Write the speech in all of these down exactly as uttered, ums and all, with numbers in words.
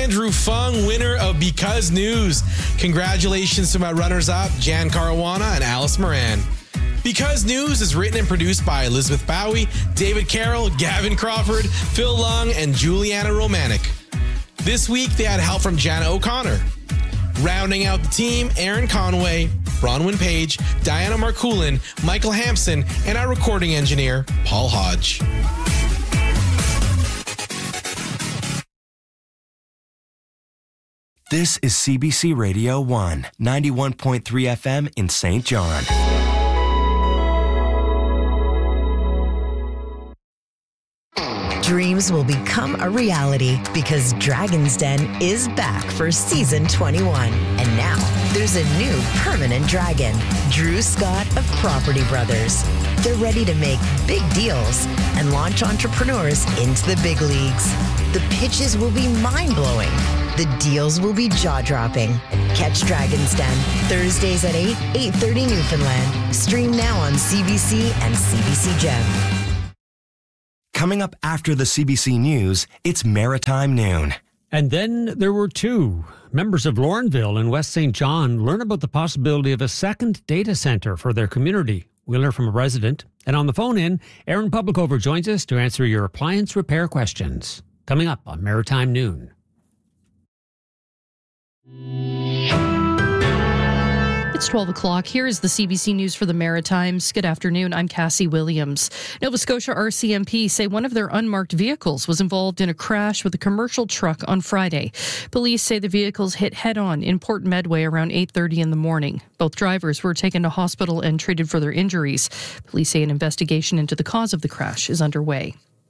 Andrew Fung, winner of Because News. Congratulations to my runners-up, Jan Caruana and Alice Moran. Because News is written and produced by Elizabeth Bowie, David Carroll, Gavin Crawford, Phil Lung, and Juliana Romanek. This week, they had help from Jana O'Connor. Rounding out the team, Aaron Conway, Bronwyn Page, Diana Marcoulin, Michael Hampson, and our recording engineer, Paul Hodge. This is C B C Radio one, ninety-one point three F M in Saint John. Dreams will become a reality because Dragon's Den is back for season twenty-one. And now there's a new permanent dragon, Drew Scott of Property Brothers. They're ready to make big deals and launch entrepreneurs into the big leagues. The pitches will be mind-blowing. The deals will be jaw-dropping. Catch Dragon's Den Thursdays at eight, eight thirty Newfoundland. Stream now on C B C and C B C Gem. Coming up after the C B C News, it's Maritime Noon. And then there were two. Members of Laurenville and West Saint John learn about the possibility of a second data center for their community. We'll hear from a resident. And on the phone in, Aaron Publicover joins us to answer your appliance repair questions. Coming up on Maritime Noon. It's twelve o'clock. Here is the C B C News for the Maritimes. Good afternoon. I'm Cassie Williams. Nova Scotia R C M P say one of their unmarked vehicles was involved in a crash with a commercial truck on Friday. Police say the vehicles hit head-on in Port Medway around eight thirty in the morning. Both drivers were taken to hospital and treated for their injuries. Police say an investigation into the cause of the crash is underway.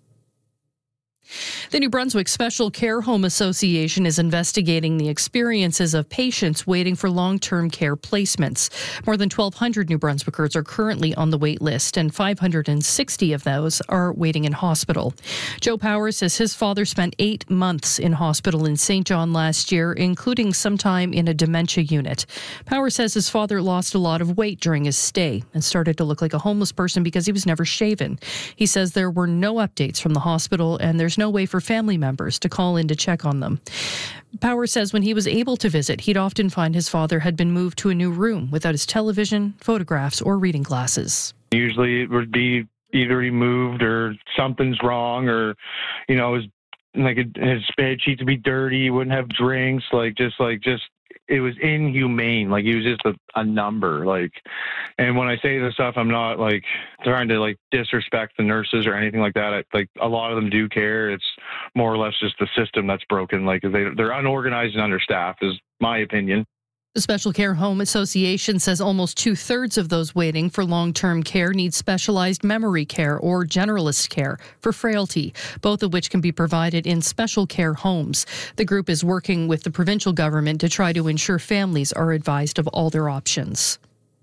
The New Brunswick Special Care Home Association is investigating the experiences of patients waiting for long-term care placements. More than twelve hundred New Brunswickers are currently on the wait list, and five hundred sixty of those are waiting in hospital. Joe Powers says his father spent eight months in hospital in Saint John last year, including some time in a dementia unit. Powers says his father lost a lot of weight during his stay and started to look like a homeless person because he was never shaven. He says there were no updates from the hospital, and there's no way for family members to call in to check on them. Power says when he was able to visit, he'd often find his father had been moved to a new room without his television, photographs, or reading glasses. Usually it would be either he moved or something's wrong, or, you know, his, like his bed sheets would be dirty, he wouldn't have drinks, like just like just it was inhumane. Like he was just a, a number. Like, and when I say this stuff, I'm not like trying to like disrespect the nurses or anything like that. I, like a lot of them do care. It's more or less just the system that's broken. Like they they're unorganized and understaffed, is my opinion. The Special Care Home Association says almost two-thirds of those waiting for long-term care need specialized memory care or generalist care for frailty, both of which can be provided in special care homes. The group is working with the provincial government to try to ensure families are advised of all their options.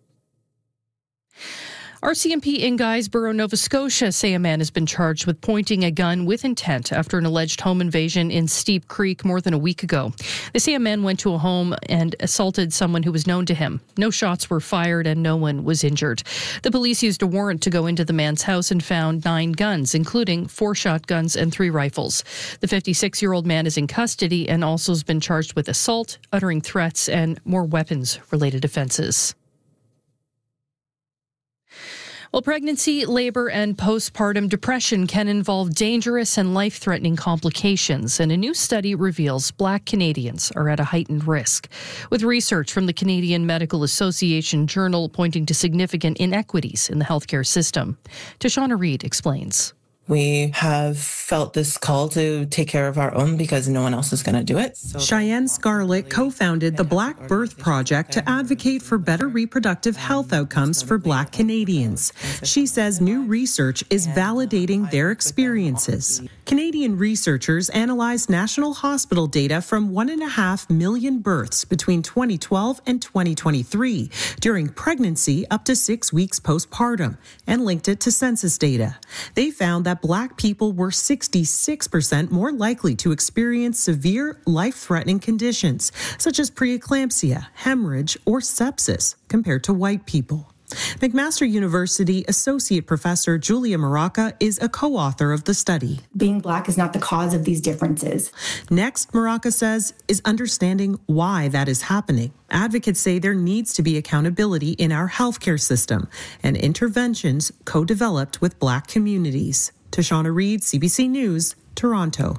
R C M P in Guysborough, Nova Scotia say a man has been charged with pointing a gun with intent after an alleged home invasion in Steep Creek more than a week ago. They say a man went to a home and assaulted someone who was known to him. No shots were fired and no one was injured. The police used a warrant to go into the man's house and found nine guns, including four shotguns and three rifles. The fifty-six-year-old man is in custody and also has been charged with assault, uttering threats, and more weapons-related offenses. Well, pregnancy, labor, and postpartum depression can involve dangerous and life-threatening complications, and a new study reveals Black Canadians are at a heightened risk, with research from the Canadian Medical Association Journal pointing to significant inequities in the healthcare system. Tashana Reid explains. We have felt this call to take care of our own because no one else is going to do it. So Cheyenne Scarlett co-founded the Black Birth Project to advocate for better reproductive health outcomes for Black Canadians. She says new research is validating their experiences. Canadian researchers analyzed national hospital data from one and a half million births between twenty twelve and twenty twenty-three during pregnancy up to six weeks postpartum and linked it to census data. They found that Black people were sixty-six percent more likely to experience severe life-threatening conditions such as preeclampsia, hemorrhage, or sepsis compared to white people. McMaster University Associate Professor Julia Maraca is a co-author of the study. Being Black is not the cause of these differences. Next, Maraca says, is understanding why that is happening. Advocates say there needs to be accountability in our healthcare system and interventions co-developed with Black communities. Tashana Reid, C B C News, Toronto.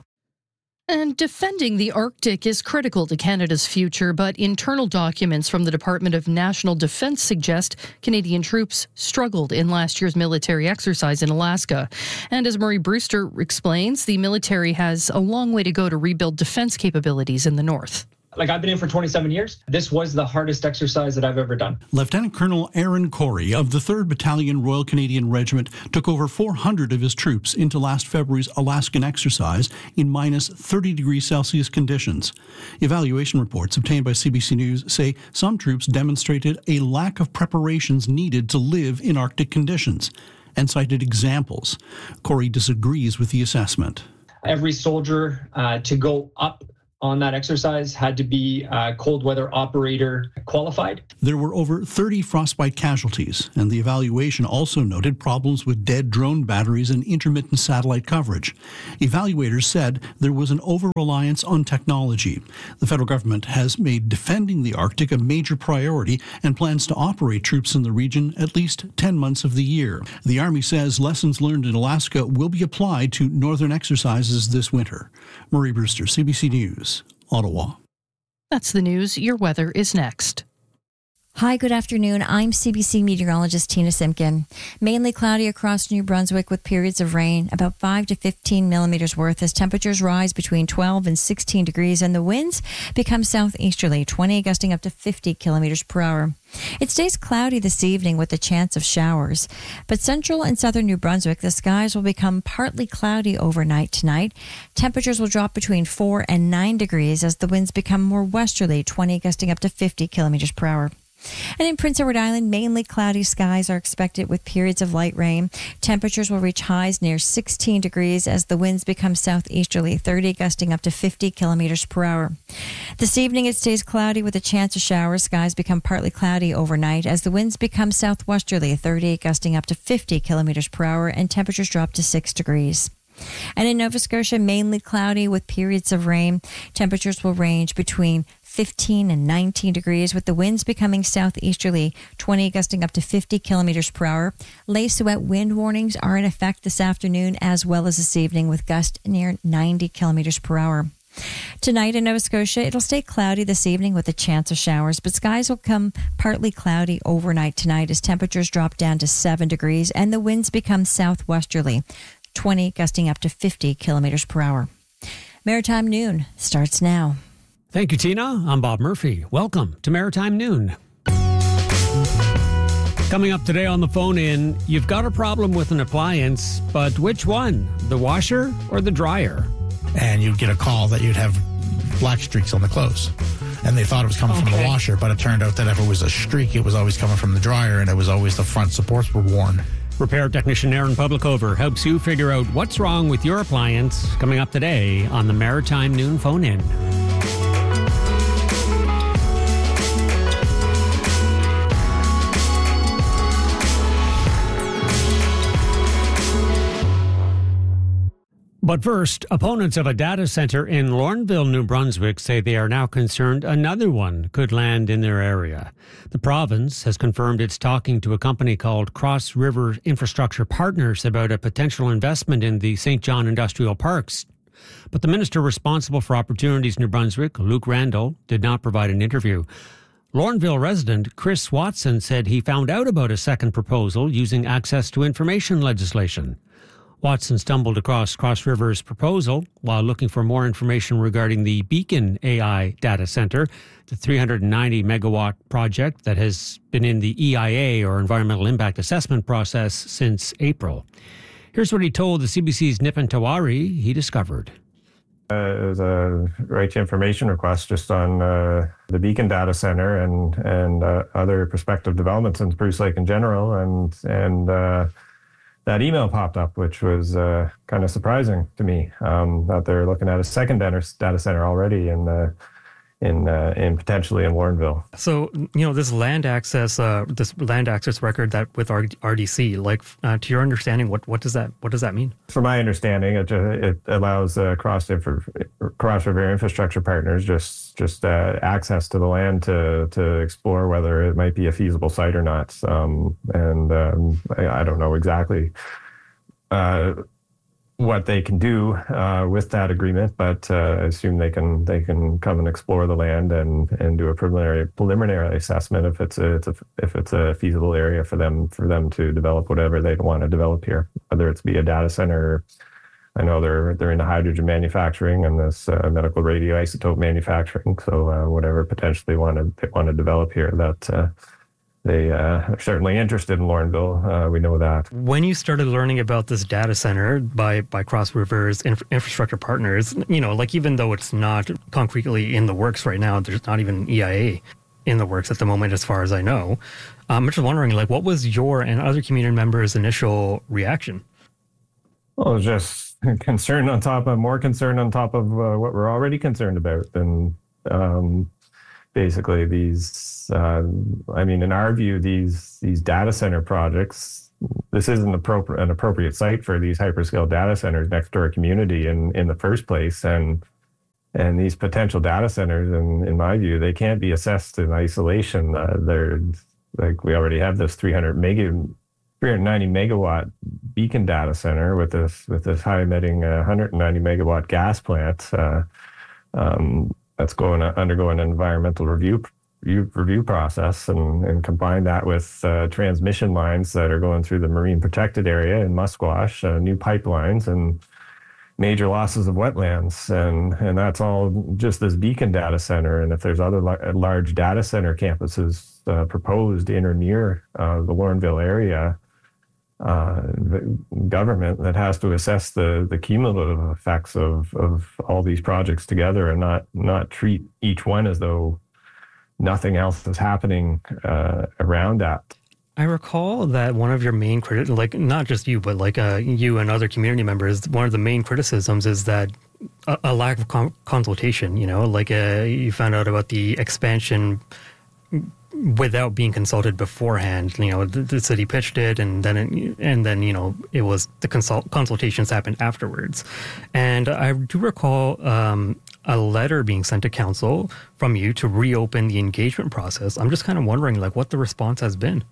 And defending the Arctic is critical to Canada's future, but internal documents from the Department of National Defence suggest Canadian troops struggled in last year's military exercise in Alaska. And as Murray Brewster explains, the military has a long way to go to rebuild defence capabilities in the north. Like, I've been in for twenty-seven years. This was the hardest exercise that I've ever done. Lieutenant Colonel Aaron Corey of the third Battalion Royal Canadian Regiment took over four hundred of his troops into last February's Alaskan exercise in minus thirty degrees Celsius conditions. Evaluation reports obtained by C B C News say some troops demonstrated a lack of preparations needed to live in Arctic conditions and cited examples. Corey disagrees with the assessment. Every soldier uh, to go up on that exercise had to be uh, cold weather operator qualified. There were over thirty frostbite casualties, and the evaluation also noted problems with dead drone batteries and intermittent satellite coverage. Evaluators said there was an over-reliance on technology. The federal government has made defending the Arctic a major priority and plans to operate troops in the region at least ten months of the year. The Army says lessons learned in Alaska will be applied to northern exercises this winter. Murray Brewster, C B C News, Ottawa. That's the news. Your weather is next. Hi, good afternoon. I'm C B C meteorologist Tina Simpkin. Mainly cloudy across New Brunswick with periods of rain, about five to fifteen millimeters worth as temperatures rise between twelve and sixteen degrees and the winds become southeasterly, twenty gusting up to fifty kilometers per hour. It stays cloudy this evening with a chance of showers, but central and southern New Brunswick, the skies will become partly cloudy overnight tonight. Temperatures will drop between four and nine degrees as the winds become more westerly, twenty gusting up to fifty kilometers per hour. And in Prince Edward Island, mainly cloudy skies are expected with periods of light rain. Temperatures will reach highs near sixteen degrees as the winds become southeasterly, thirty gusting up to fifty kilometers per hour. This evening, it stays cloudy with a chance of showers. Skies become partly cloudy overnight as the winds become southwesterly, thirty gusting up to fifty kilometers per hour, and temperatures drop to six degrees. And in Nova Scotia, mainly cloudy with periods of rain. Temperatures will range between fifteen and nineteen degrees with the winds becoming southeasterly, twenty gusting up to fifty kilometers per hour. Lay-Souette wind warnings are in effect this afternoon as well as this evening with gusts near ninety kilometers per hour. Tonight in Nova Scotia, it'll stay cloudy this evening with a chance of showers, but skies will come partly cloudy overnight tonight as temperatures drop down to seven degrees and the winds become southwesterly, twenty gusting up to fifty kilometers per hour. Maritime Noon starts now. Thank you, Tina. I'm Bob Murphy. Welcome to Maritime Noon. Coming up today on the phone in, you've got a problem with an appliance, but which one? The washer or the dryer? And you'd get a call that you'd have black streaks on the clothes. And they thought it was coming okay. from the washer, but it turned out that if it was a streak, it was always coming from the dryer, and it was always the front supports were worn. Repair technician Aaron Publicover helps you figure out what's wrong with your appliance. Coming up today on the Maritime Noon Phone In. But first, opponents of a data center in Lorneville, New Brunswick say they are now concerned another one could land in their area. The province has confirmed it's talking to a company called Cross River Infrastructure Partners about a potential investment in the Saint John Industrial Parks. But the minister responsible for Opportunities New Brunswick, Luke Randall, did not provide an interview. Lorneville resident Chris Watson said he found out about a second proposal using access to information legislation. Watson stumbled across Cross River's proposal while looking for more information regarding the Beacon A I data center, the three hundred ninety megawatt project that has been in the E I A, or Environmental Impact Assessment process, since April. Here's what he told the C B C's Nipin Tawari he discovered. Uh, it was a right to information request just on uh, the Beacon data center and and uh, other prospective developments in Spruce Lake in general, and and uh, that email popped up, which was uh, kind of surprising to me, um, that they're looking at a second data center already in the in uh, in potentially in Lornville. So, you know, this land access, uh, this land access record that with R D C, like uh, to your understanding, what, what does that what does that mean? From my understanding, it uh, it allows uh, cross infra, cross river infrastructure partners just just uh, access to the land to to explore whether it might be a feasible site or not. Um, and um, I, I don't know exactly Uh, what they can do uh, with that agreement, but uh, I assume they can they can come and explore the land and, and do a preliminary preliminary assessment if it's a, it's a if it's a feasible area for them for them to develop whatever they want to develop here, whether it's be a data center. I know they're they're into hydrogen manufacturing and this uh, medical radioisotope manufacturing. So uh, whatever potentially want to they want to develop here, that uh, they uh, are certainly interested in Lornville. Uh, we know that. When you started learning about this data center by by Cross Rivers Inf- Infrastructure Partners, you know, like even though it's not concretely in the works right now, there's not even E I A in the works at the moment, as far as I know. I'm just wondering, like, what was your and other community members' initial reaction? Well, it was just concern on top of more concern on top of uh, what we're already concerned about, and um, basically these. Uh, I mean, in our view, these these data center projects, this isn't appropriate an appropriate site for these hyperscale data centers next to our community in, in the first place, and and these potential data centers, in, in my view, they can't be assessed in isolation. Uh, they're like we already have this three hundred mega, three hundred ninety megawatt Beacon data center with this with this high emitting uh, one hundred ninety megawatt gas plant uh, um, that's going to undergo an environmental review. review process, and, and combine that with uh, transmission lines that are going through the marine protected area in Musquash, uh, new pipelines, and major losses of wetlands. And, and that's all just this Beacon data center. And if there's other la- large data center campuses uh, proposed in or near uh, the Lornville area, uh, the government that has to assess the, the cumulative effects of, of all these projects together and not, not treat each one as though nothing else is happening uh, around that. I recall that one of your main critics, like not just you, but like uh, you and other community members, one of the main criticisms is that a, a lack of con- consultation, you know, like uh, you found out about the expansion without being consulted beforehand. You know, the, the city pitched it, and then it, and then you know it was the consult consultations happened afterwards. And I do recall um, a letter being sent to council from you to reopen the engagement process. I'm just kind of wondering, like, what the response has been.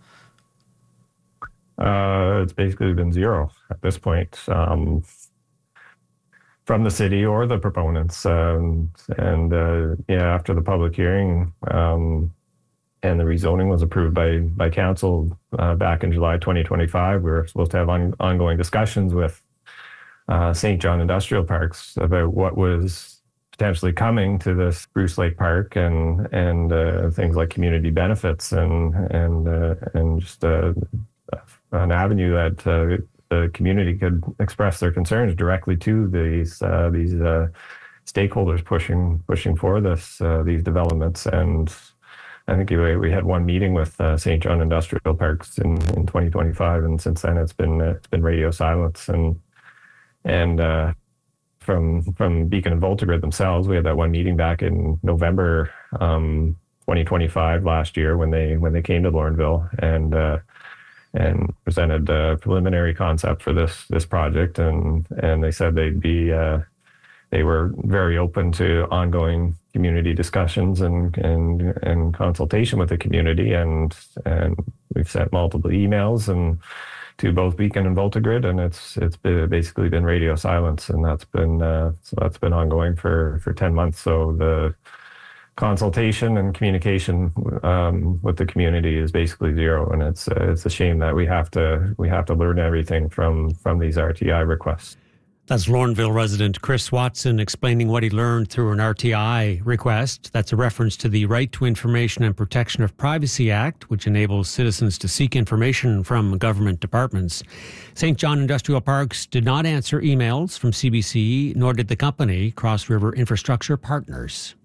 Uh, it's basically been zero at this point um, from the city or the proponents. Um, and uh, yeah, after the public hearing um, and the rezoning was approved by by council uh, back in July twenty twenty-five, we were supposed to have on, ongoing discussions with uh, Saint John Industrial Parks about what was potentially coming to this Bruce Lake Park, and and uh, things like community benefits and and uh, and just uh, an avenue that uh, the community could express their concerns directly to these uh, these uh, stakeholders pushing pushing for this uh, these developments. And I think we, we had one meeting with uh, Saint John Industrial Parks in, in twenty twenty-five, and since then it's been uh, it's been radio silence. And and uh, from from Beacon and Voltigrid themselves, we had that one meeting back in November um, twenty twenty-five last year when they when they came to Lornville and. Uh, and presented a preliminary concept for this this project, and and they said they'd be uh, they were very open to ongoing community discussions and and and consultation with the community, and and we've sent multiple emails and to both Beacon and Voltigrid, and it's it's been basically been radio silence, and that's been uh, so that's been ongoing for for ten months. So the consultation and communication um, with the community is basically zero, and it's uh, it's a shame that we have to we have to learn everything from from these R T I requests. That's Lornville resident Chris Watson explaining what he learned through an R T I request. That's a reference to the Right to Information and Protection of Privacy Act, which enables citizens to seek information from government departments. Saint John Industrial Parks did not answer emails from C B C, nor did the company, Cross River Infrastructure Partners.